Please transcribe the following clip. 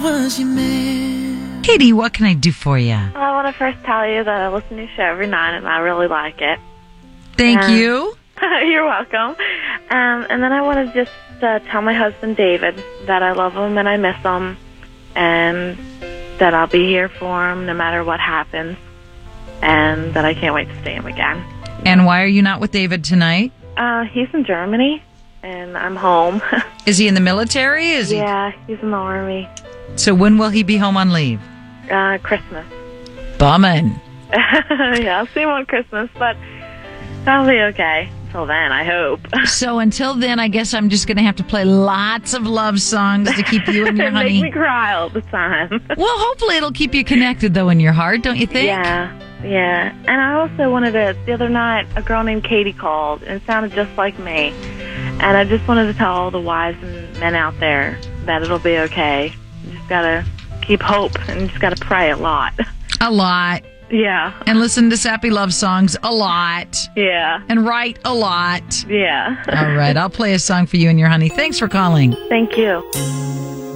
Katie, what can I do for you? Well, I want to first tell you that I listen to your show every night, and I really like it. Thank you. You're welcome. And then I want to just tell my husband, David, that I love him and I miss him, and that I'll be here for him no matter what happens, and that I can't wait to see him again. And why are you not with David tonight? He's in Germany, and I'm home. Is he in the military? Yeah, he's in the Army. So when will he be home on leave? Christmas. Bummin'. Yeah, I'll see him on Christmas, but I'll be okay until then, I hope. So until then, I guess I'm just going to have to play lots of love songs to keep you and your honey. Make me cry all the time. Well, hopefully it'll keep you connected, though, in your heart, don't you think? Yeah. And I also wanted to, the other night, a girl named Katie called, and it sounded just like me. And I just wanted to tell all the wives and men out there that it'll be okay. You just got to keep hope, and you just got to pray a lot. A lot. Yeah. And listen to sappy love songs a lot. Yeah. And write a lot. Yeah. All right, I'll play a song for you and your honey. Thanks for calling. Thank you.